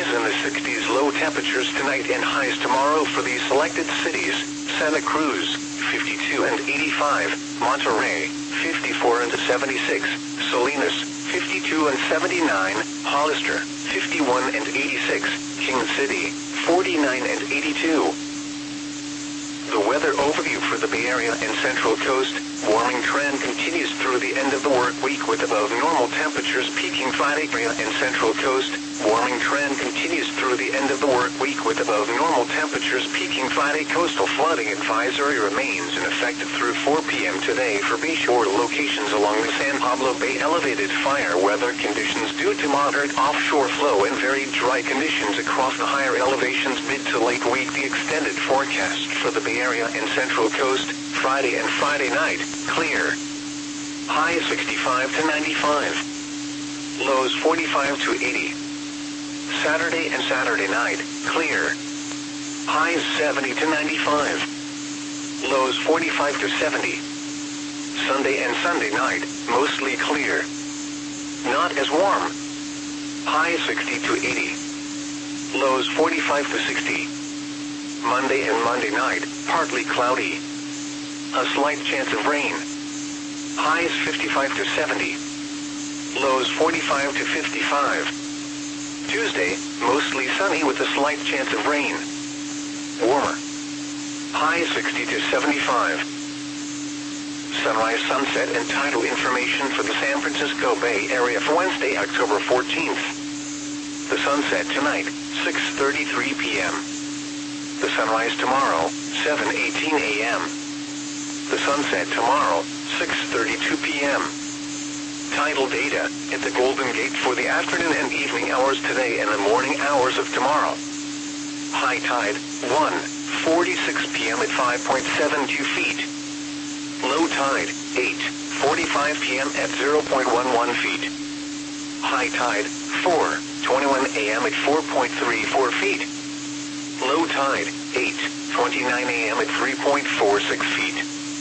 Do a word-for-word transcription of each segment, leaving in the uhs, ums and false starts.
Highs in the sixties, low temperatures tonight and highs tomorrow for these selected cities: Santa Cruz, fifty-two and eighty-five, Monterey, fifty-four and seventy-six, Salinas, fifty-two and seventy-nine, Hollister, fifty-one and eighty-six, King City, forty-nine and eighty-two. The weather overview for the Bay Area and Central Coast. Warming trend continues through the end of the work week with above normal temperatures peaking Friday. Area and Central Coast. Warming trend continues through the end of the work week with above normal temperatures peaking Friday. Coastal flooding advisory remains in effect through four p m today for bayshore locations along the San Pablo Bay. Elevated fire weather conditions due to moderate offshore flow and very dry conditions across the higher elevations mid to late week. The extended forecast for the Bay Area and Central Coast. Friday and Friday night, clear. High sixty-five to ninety-five. Lows forty-five to eighty. Saturday and Saturday night, clear. Highs seventy to ninety-five. Lows forty-five to seventy. Sunday and Sunday night, mostly clear. Not as warm. Highs sixty to eighty. Lows forty-five to sixty. Monday and Monday night, partly cloudy. A slight chance of rain. Highs fifty-five to seventy. Lows forty-five to fifty-five. Tuesday, mostly sunny with a slight chance of rain. Warmer. Highs sixty to seventy-five. Sunrise, sunset, and tidal information for the San Francisco Bay Area for Wednesday, October fourteenth. The sunset tonight, six thirty-three p m The sunrise tomorrow, seven eighteen a m The sunset tomorrow, six thirty-two p m Tidal data at the Golden Gate for the afternoon and evening hours today and the morning hours of tomorrow. High tide, one forty-six p m at five point seven two feet. Low tide, eight forty-five p m at zero point one one feet. High tide, four twenty-one a m at four point three four feet. Low tide, eight twenty-nine a m at three point four six feet.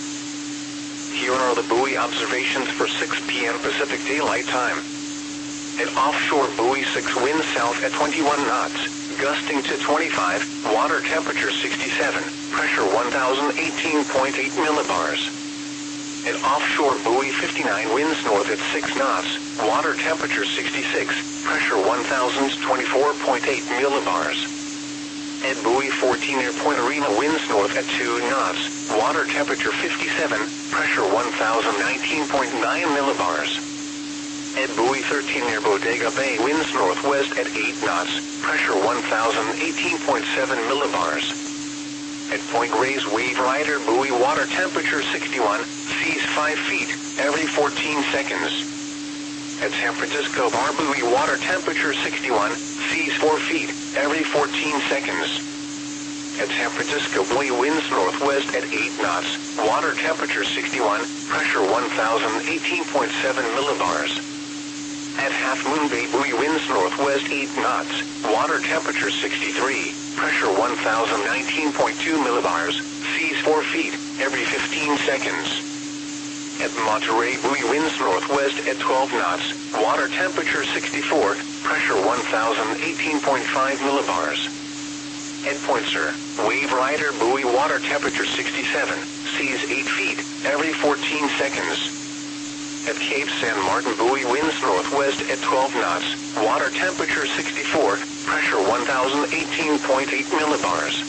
Here are the buoy observations for six p m Pacific Daylight Time. At offshore buoy six, wind south at twenty-one knots, gusting to twenty-five, water temperature sixty-seven, pressure one thousand eighteen point eight millibars. At offshore buoy fifty-nine, winds north at six knots, water temperature sixty-six, pressure one thousand twenty-four point eight millibars. At buoy fourteen, near Point Arena, winds north at two knots, water temperature fifty-seven, pressure one thousand nineteen point nine millibars. At buoy thirteen, near Bodega Bay, winds northwest at eight knots, pressure one thousand eighteen point seven millibars. At Point Reyes, Wave Rider buoy, water temperature sixty-one, seas five feet, every fourteen seconds. At San Francisco Bar buoy, water temperature sixty-one, seas four feet, every fourteen seconds. At San Francisco buoy, winds northwest at eight knots, water temperature sixty-one, pressure one thousand eighteen point seven millibars. At Half Moon Bay buoy, winds northwest eight knots, water temperature sixty-three, pressure one thousand nineteen point two millibars, seas four feet, every fifteen seconds. At Monterey buoy, winds northwest at twelve knots, water temperature sixty-four, pressure one thousand eighteen point five millibars. At Point Sur, Wave Rider buoy, water temperature sixty-seven, seas eight feet, every fourteen seconds. At Cape San Martin buoy, winds northwest at twelve knots, water temperature sixty-four, pressure one thousand eighteen point eight millibars.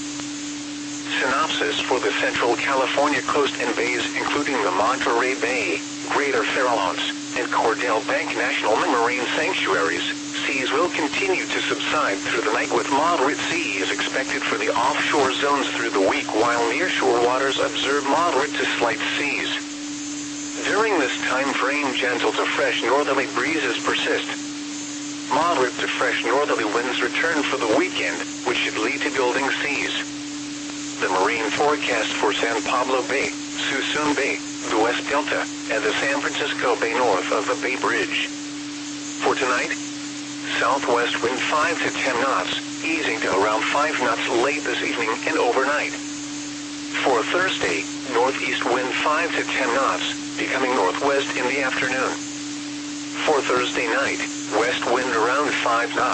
Synopsis for the Central California coast and bays, including the Monterey Bay, Greater Farallones, and Cordell Bank National Marine Sanctuaries. Seas will continue to subside through the night with moderate seas expected for the offshore zones through the week, while nearshore waters observe moderate to slight seas. During this time frame, gentle to fresh northerly breezes persist. Moderate to fresh northerly winds return for the weekend, which should lead to building seas. The marine forecast for San Pablo Bay, Suisun Bay, the West Delta, and the San Francisco Bay north of the Bay Bridge. For tonight, southwest wind five to ten knots, easing to around five knots late this evening and overnight. For Thursday, northeast wind five to ten knots, becoming northwest in the afternoon. For Thursday night, west wind around five knots.